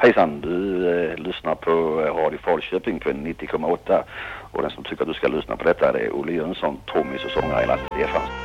Hejsan, du lyssnar på Radio Falköping på 90,8 och den som tycker att du ska lyssna på detta är Olle Jönsson, trummis och sångare i Lasse Stefans.